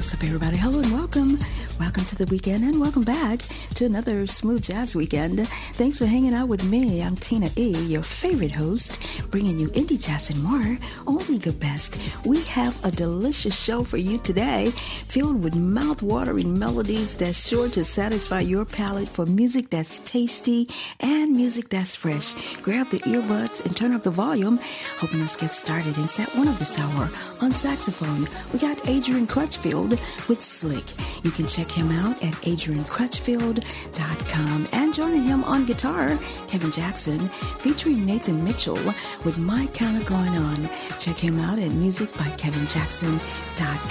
What's up, everybody? Hello and welcome. Welcome to the weekend and welcome back to another Smooth Jazz Weekend. Thanks for hanging out with me. I'm Tina E., your favorite host, bringing you indie jazz and more, only the best. We have a delicious show for you today, filled with mouth-watering melodies that's sure to satisfy your palate for music that's tasty and music that's fresh. Grab the earbuds and turn up the volume. Helping us get started in set one of this hour on saxophone, we got Adrian Crutchfield with Slick. You can check him out at adriancrutchfield.com. And joining him on guitar, Kevin Jackson, featuring Nathan Mitchell with My Kinda Going On. Check him out at musicbykevinjackson.com.